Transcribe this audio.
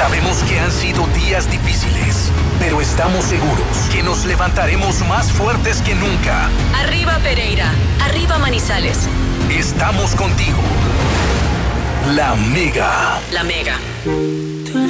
Sabemos que han sido días difíciles, pero estamos seguros que nos levantaremos más fuertes que nunca. Arriba Pereira, arriba Manizales. Estamos contigo. La Mega. La Mega.